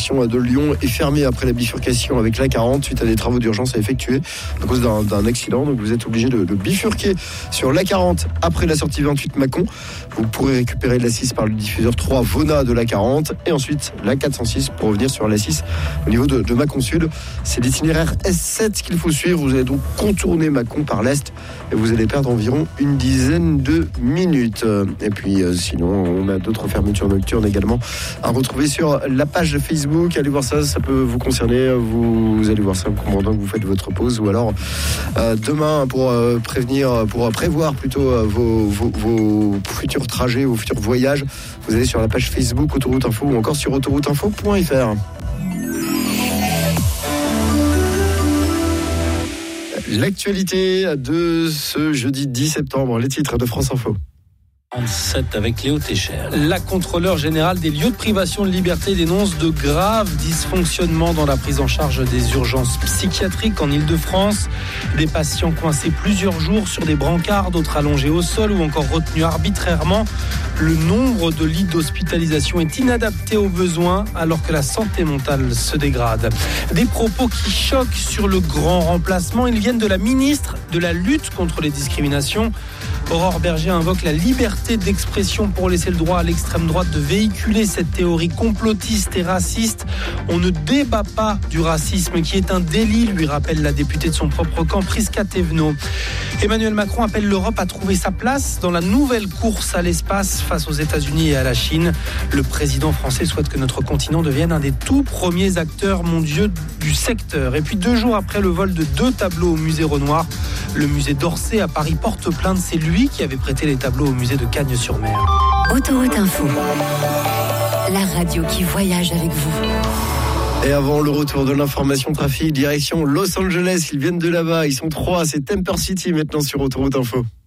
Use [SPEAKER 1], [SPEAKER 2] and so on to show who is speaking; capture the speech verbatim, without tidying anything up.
[SPEAKER 1] direction de Lyon est fermée après la bifurcation avec l'A quarante suite à des travaux d'urgence à effectuer à cause d'un, d'un accident. Donc vous êtes obligé de, de bifurquer sur l'A quarante après la sortie vingt-huit Mâcon. Vous pourrez récupérer l'A six par le diffuseur trois Vona de l'A quarante et ensuite l'A quatre cent six pour revenir sur l'A six au niveau de, de Mâcon Sud. C'est l'itinéraire S sept qu'il faut suivre. Vous allez donc contourner Mâcon par l'est et vous allez perdre environ une dizaine de minutes. Et puis euh, sinon, on a d'autres fermetures nocturnes également à retrouver sur la page Facebook. Allez voir ça, ça peut vous concerner. Vous, vous allez voir ça pendant que vous faites votre pause ou alors euh, demain pour euh, prévenir, pour prévoir plutôt euh, vos, vos, vos futurs trajets, vos futurs voyages. Vous allez sur la page Facebook Autoroute Info ou encore sur autoroute info point f r. L'actualité de ce jeudi dix septembre, les titres de France Info.
[SPEAKER 2] sept avec Léo Técher. La contrôleure générale des lieux de privation de liberté dénonce de graves dysfonctionnements dans la prise en charge des urgences psychiatriques en Île-de-France. Des patients coincés plusieurs jours sur des brancards, d'autres allongés au sol ou encore retenus arbitrairement. Le nombre de lits d'hospitalisation est inadapté aux besoins alors que la santé mentale se dégrade. Des propos qui choquent sur le grand remplacement. Ils viennent de la ministre de la lutte contre les discriminations. Aurore Bergé invoque la liberté d'expression pour laisser le droit à l'extrême droite de véhiculer cette théorie complotiste et raciste. On ne débat pas du racisme qui est un délit, lui rappelle la députée de son propre camp, Prisca Thévenot. Emmanuel Macron appelle l'Europe à trouver sa place dans la nouvelle course à l'espace face aux États-Unis et à la Chine. Le président français souhaite que notre continent devienne un des tout premiers acteurs mondiaux du secteur. Et puis deux jours après le vol de deux tableaux au musée Renoir, le musée d'Orsay à Paris porte plainte. C'est lui qui avait prêté les tableaux au musée de Cagnes-sur-Mer.
[SPEAKER 3] Autoroute Info, la radio qui voyage avec vous.
[SPEAKER 1] Et avant le retour de l'information trafic, direction Los Angeles. Ils viennent de là-bas, ils sont trois, c'est Temper City maintenant sur Autoroute Info.